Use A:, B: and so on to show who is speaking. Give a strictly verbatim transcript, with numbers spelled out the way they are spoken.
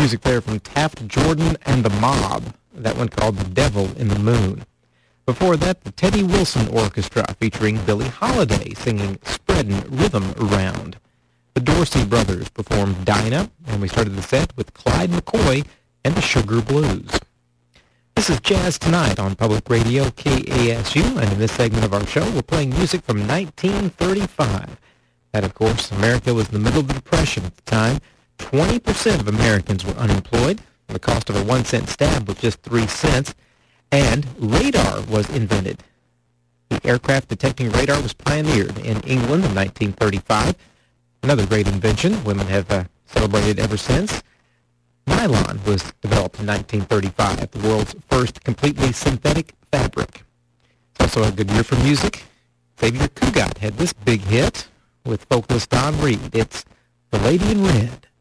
A: Music there from Taft Jordan and the Mob. That one called The Devil in the Moon. Before that, the Teddy Wilson Orchestra featuring Billie Holiday singing Spreadin' Rhythm Around. The Dorsey Brothers performed Dinah, and we started the set with Clyde McCoy and the Sugar Blues. This is Jazz Tonight on Public Radio K A S U, and in this segment of our show, we're playing music from nineteen thirty-five. That, of course, America was in the middle of the Depression at the time. twenty percent of Americans were unemployed. The cost of a one-cent stab was just three cents. And radar was invented. The aircraft detecting radar was pioneered in England in nineteen thirty-five. Another great invention women have uh, celebrated ever since. Nylon was developed in nineteen thirty-five, the world's first completely synthetic fabric. It's also a good year for music. Xavier Cugat had this big hit with vocalist Don Reed. It's The Lady in Red.